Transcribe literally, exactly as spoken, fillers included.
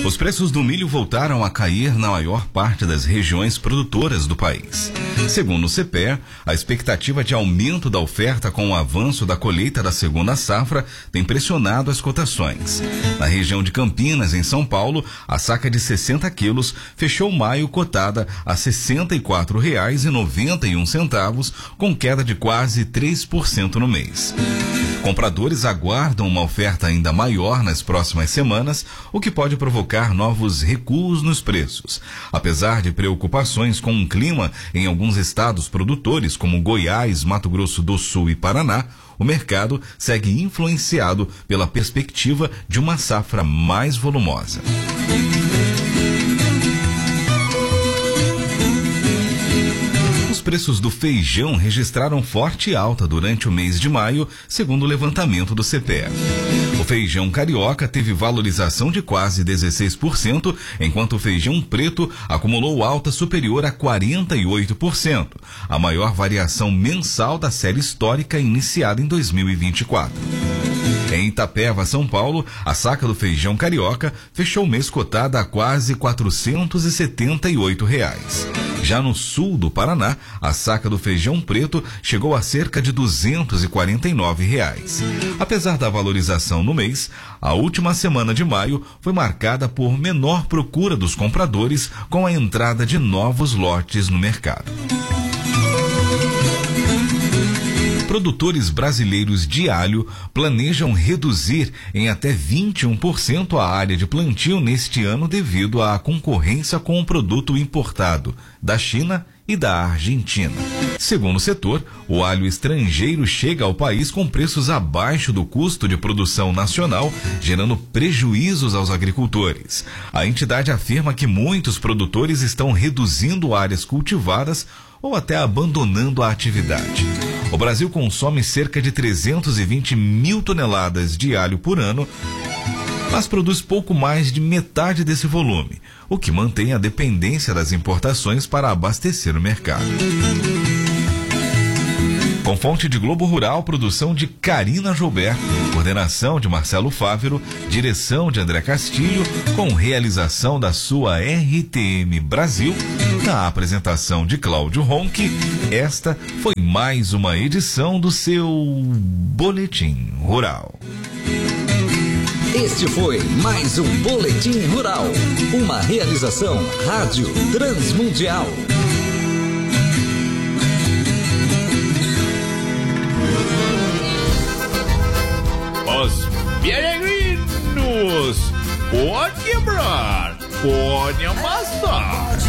Os preços do milho voltaram a cair na maior parte das regiões produtoras do país. Segundo o CEPEA, a expectativa de aumento da oferta com o avanço da colheita da segunda safra tem pressionado as cotações. Na região de Campinas, em São Paulo, a saca de sessenta quilos fechou maio cotada a sessenta e quatro reais e noventa e um centavos, com queda de quase três por cento no mês. Compradores aguardam uma oferta ainda maior nas próximas semanas, o que pode provocar novos recuos nos preços. Apesar de preocupações com o clima em alguns estados produtores, como Goiás, Mato Grosso do Sul e Paraná, o mercado segue influenciado pela perspectiva de uma safra mais volumosa. Os preços do feijão registraram forte alta durante o mês de maio, segundo o levantamento do CEPEA. O feijão carioca teve valorização de quase dezesseis por cento, enquanto o feijão preto acumulou alta superior a quarenta e oito por cento, a maior variação mensal da série histórica iniciada em dois mil e vinte e quatro. Em Itapeva, São Paulo, a saca do feijão carioca fechou o mês cotada a quase quatrocentos e setenta e oito reais. Já no sul do Paraná, a saca do feijão preto chegou a cerca de duzentos e quarenta e nove reais. Apesar da valorização no mês, a última semana de maio foi marcada por menor procura dos compradores, com a entrada de novos lotes no mercado. Produtores brasileiros de alho planejam reduzir em até vinte e um por cento a área de plantio neste ano devido à concorrência com o produto importado da China e da Argentina. Segundo o setor, o alho estrangeiro chega ao país com preços abaixo do custo de produção nacional, gerando prejuízos aos agricultores. A entidade afirma que muitos produtores estão reduzindo áreas cultivadas ou até abandonando a atividade. O Brasil consome cerca de trezentos e vinte mil toneladas de alho por ano, mas produz pouco mais de metade desse volume, o que mantém a dependência das importações para abastecer o mercado. Com fonte de Globo Rural, produção de Karina Gilberto, coordenação de Marcelo Fávero, direção de André Castilho, com realização da sua R T M Brasil, na apresentação de Cláudio Ronque, esta foi mais uma edição do seu Boletim Rural. Este foi mais um Boletim Rural, uma realização Rádio Transmundial. Os peregrinos, pode quebrar, pode amassar.